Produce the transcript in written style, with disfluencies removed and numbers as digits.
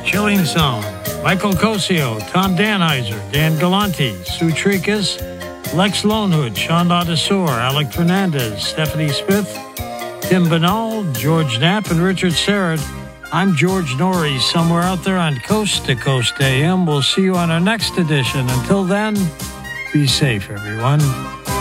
Chilling Zone. Michael Cosio, Tom Danheiser, Dan Galante, Sue Tricas, Lex Lonehood, Sean Ladesor, Alec Fernandez, Stephanie Smith, Tim Banal, George Knapp, and Richard Serrett. I'm George Norrie, somewhere out there on Coast to Coast AM. We'll see you on our next edition. Until then, be safe, everyone.